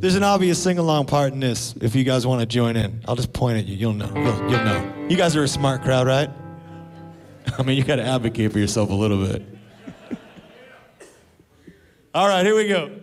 There's an obvious sing-along part in this if you guys want to join in. I'll just point at you. You'll know. You'll know. You guys are a smart crowd, right? I mean, you got to advocate for yourself a little bit. All right, here we go.